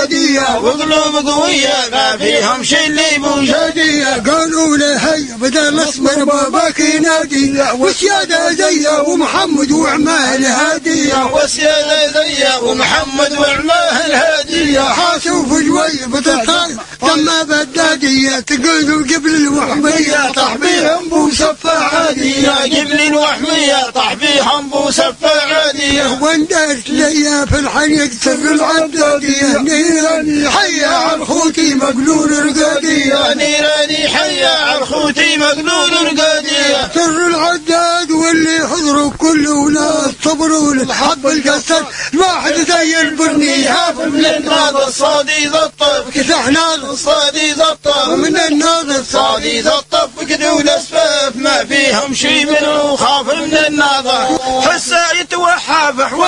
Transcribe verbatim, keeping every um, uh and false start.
هادية وقلوب قوية ما فيهم شي اللي بوجودية. قالوا لي هيا بدل اصبر باباك ينادي والسيادة زي ومحمد وعماه هادية والسيادة زي ومحمد وعماه الهادية. حاسوا في جوي بتطال تم بدادية تقولوا قبل الوحمية طح بيهم بوسفة عادية. قبل الوحمية طح بيهم بوسفة عادية. واندرت ليا في الحنيق سر العدادية نيراني حيا على خوتي مقلول رقادية. نيراني حيا على خوتي مقلول رقادية. سر العداد واللي حضروا كل ولاد صبروا للحب القصر الواحد زي البرني هاف من الناظر صادي ضطف كسحنا صادي ضطف من الناظر صادي ضطف وكدوا الاسفاف ما فيهم شي منه خاف من الناظر حسا يتوحى